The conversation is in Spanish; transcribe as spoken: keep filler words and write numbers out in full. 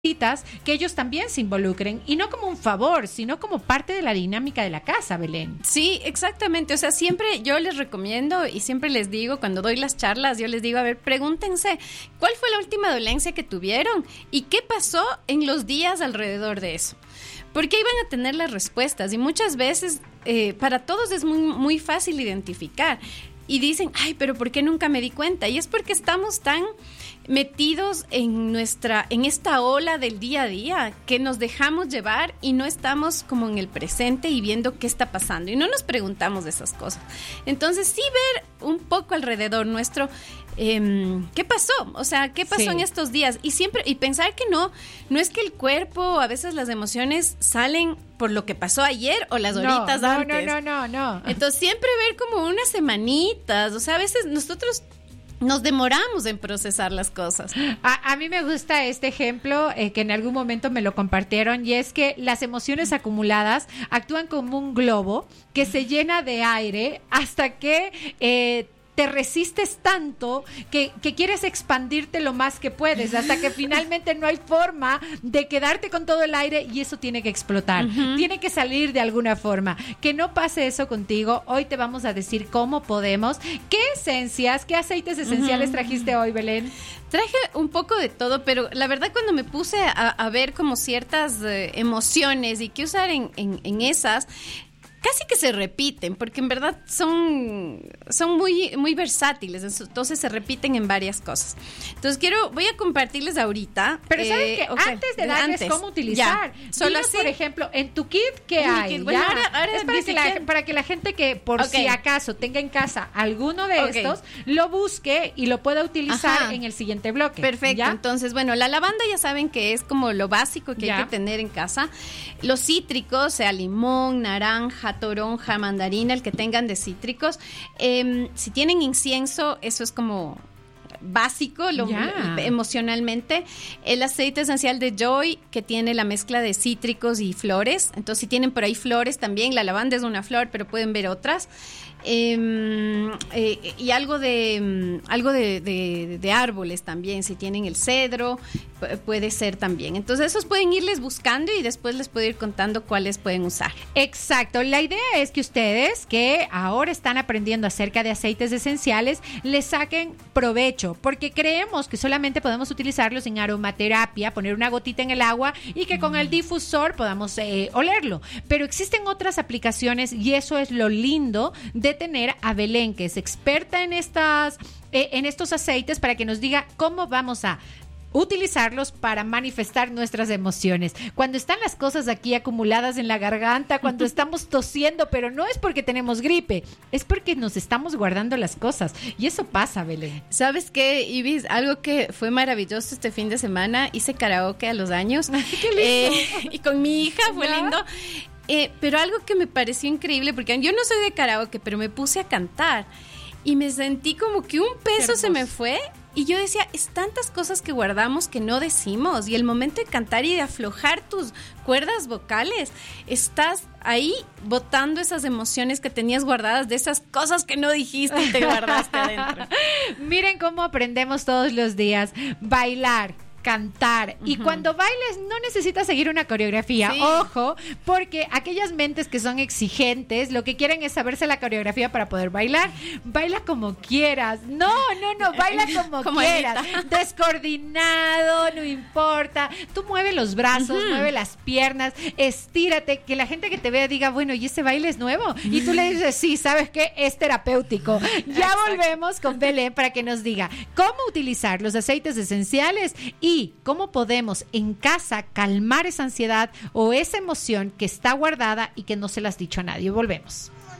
que ellos también se involucren, y no como un favor, sino como parte de la dinámica de la casa, Belén. Sí, exactamente. O sea, siempre yo les recomiendo y siempre les digo, cuando doy las charlas, yo les digo, a ver, pregúntense, ¿cuál fue la última dolencia que tuvieron? ¿Y qué pasó en los días alrededor de eso? Porque ahí van a tener las respuestas, y muchas veces eh, para todos es muy, muy fácil identificar. Y dicen, ay, pero ¿por qué nunca me di cuenta? Y es porque estamos tan metidos en nuestra, en esta ola del día a día, que nos dejamos llevar y no estamos como en el presente y viendo qué está pasando, y no nos preguntamos de esas cosas. Entonces sí, ver un poco alrededor nuestro, eh, ¿qué pasó? O sea, ¿qué pasó sí. en estos días? Y siempre, y pensar que no, no es que el cuerpo, a veces las emociones salen por lo que pasó ayer o las horitas no, no, antes. No, no, no, no. Entonces siempre ver como unas semanitas, o sea, a veces nosotros nos demoramos en procesar las cosas. A, a mí me gusta este ejemplo eh, que en algún momento me lo compartieron, y es que las emociones acumuladas actúan como un globo que se llena de aire hasta que eh, te resistes tanto que, que quieres expandirte lo más que puedes, hasta que finalmente no hay forma de quedarte con todo el aire, y eso tiene que explotar. Uh-huh. Tiene que salir de alguna forma. Que no pase eso contigo. Hoy te vamos a decir cómo podemos. ¿Qué esencias, qué aceites esenciales uh-huh. trajiste hoy, Belén? Traje un poco de todo, pero la verdad cuando me puse a, a ver como ciertas eh, emociones y qué usar en, en, en esas, casi que se repiten, porque en verdad son, son muy, muy versátiles, entonces se repiten en varias cosas. Entonces quiero, voy a compartirles ahorita. Pero eh, ¿saben qué? Okay. Antes de darles antes, cómo utilizar, ya, solo dinos, así. Por ejemplo, en tu kit, ¿qué hay? Kit. Bueno, ahora, ahora es para que, la, que... para que la gente que por okay. si acaso tenga en casa alguno de okay. estos, lo busque y lo pueda utilizar Ajá. en el siguiente bloque. Perfecto, ¿ya? Entonces, bueno, la lavanda ya saben que es como lo básico que ya. hay que tener en casa. Los cítricos, sea limón, naranja, toronja, mandarina, el que tengan de cítricos. Eh, si tienen incienso, eso es como básico, lo, yeah. emocionalmente. El aceite esencial de Joy, que tiene la mezcla de cítricos y flores. Entonces, si tienen por ahí flores también, la lavanda es una flor, pero pueden ver otras. Eh, eh, y algo de algo de, de, de árboles también, si tienen el cedro, p- puede ser también. Entonces esos pueden irles buscando y después les puedo ir contando cuáles pueden usar. Exacto, la idea es que ustedes que ahora están aprendiendo acerca de aceites esenciales les saquen provecho, porque creemos que solamente podemos utilizarlos en aromaterapia, poner una gotita en el agua y que con el difusor podamos eh, olerlo, pero existen otras aplicaciones, y eso es lo lindo de tener a Belén, que es experta en estas eh, en estos aceites, para que nos diga cómo vamos a utilizarlos para manifestar nuestras emociones. Cuando están las cosas aquí acumuladas en la garganta, cuando estamos tosiendo, pero no es porque tenemos gripe, es porque nos estamos guardando las cosas, y eso pasa, Belén. ¿Sabes qué, Ibis? Algo que fue maravilloso este fin de semana, hice karaoke a los años. ¡Qué lindo! Eh, y con mi hija fue ¿Ya? lindo. Eh, pero algo que me pareció increíble, porque yo no soy de karaoke, pero me puse a cantar y me sentí como que un peso se me fue, y yo decía, es tantas cosas que guardamos que no decimos, y el momento de cantar y de aflojar tus cuerdas vocales, estás ahí botando esas emociones que tenías guardadas, de esas cosas que no dijiste y te guardaste adentro. Miren cómo aprendemos todos los días. Bailar, cantar, uh-huh. y cuando bailes no necesitas seguir una coreografía, sí. Ojo, porque aquellas mentes que son exigentes lo que quieren es saberse la coreografía para poder bailar. Baila como quieras, no, no, no, baila como, como quieras, Anita. Descoordinado, no importa, tú mueve los brazos, uh-huh. mueve las piernas, estírate, que la gente que te vea diga, bueno, ¿y ese baile es nuevo? Uh-huh. Y tú le dices, sí, ¿sabes qué? Es terapéutico. Ya Exacto. volvemos con Belén para que nos diga cómo utilizar los aceites esenciales y Y cómo podemos en casa calmar esa ansiedad o esa emoción que está guardada y que no se la has dicho a nadie. Volvemos.